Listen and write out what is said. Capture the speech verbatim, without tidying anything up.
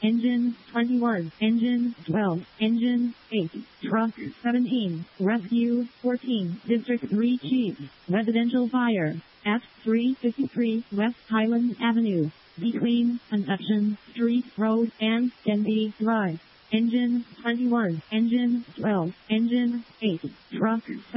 Engine twenty-one, Engine twelve, Engine eight, Truck seventeen, Rescue fourteen, District three Chief, Residential Fire, at three fifty-three West Highland Avenue, between Conception Street Road and Denby Drive. Engine twenty-one, Engine twelve, Engine eight, Truck